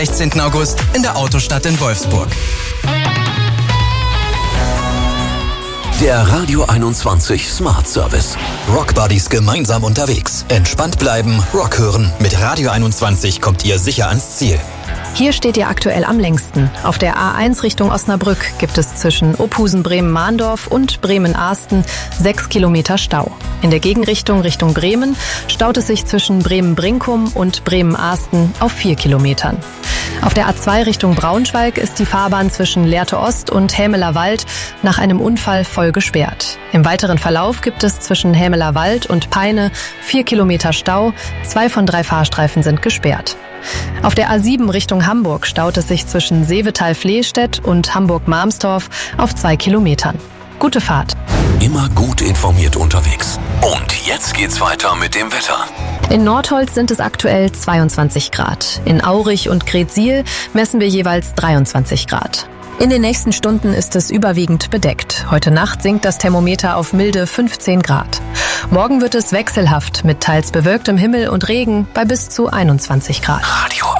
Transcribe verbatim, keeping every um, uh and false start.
sechzehnten August in der Autostadt in Wolfsburg. Der Radio einundzwanzig Smart Service. Rock Buddies gemeinsam unterwegs. Entspannt bleiben, Rock hören. Mit Radio einundzwanzig kommt ihr sicher ans Ziel. Hier steht ihr aktuell am längsten. Auf der A eins Richtung Osnabrück gibt es zwischen Ophusen-Bremen-Mahndorf und Bremen-Ahsten sechs Kilometer Stau. In der Gegenrichtung Richtung Bremen staut es sich zwischen Bremen-Brinkum und Bremen-Ahsten auf vier Kilometern. Auf der A zwei Richtung Braunschweig ist die Fahrbahn zwischen Lehrte Ost und Hämeler Wald nach einem Unfall voll gesperrt. Im weiteren Verlauf gibt es zwischen Hämeler Wald und Peine vier Kilometer Stau. Zwei von drei Fahrstreifen sind gesperrt. Auf der A sieben Richtung Hamburg staut es sich zwischen Seevetal-Flehstedt und Hamburg-Marmstorf auf zwei Kilometern. Gute Fahrt. Immer gut informiert unterwegs. Und jetzt geht's weiter mit dem Wetter. In Nordholz sind es aktuell zweiundzwanzig Grad. In Aurich und Greetsiel messen wir jeweils dreiundzwanzig Grad. In den nächsten Stunden ist es überwiegend bedeckt. Heute Nacht sinkt das Thermometer auf milde fünfzehn Grad. Morgen wird es wechselhaft mit teils bewölktem Himmel und Regen bei bis zu einundzwanzig Grad. Radio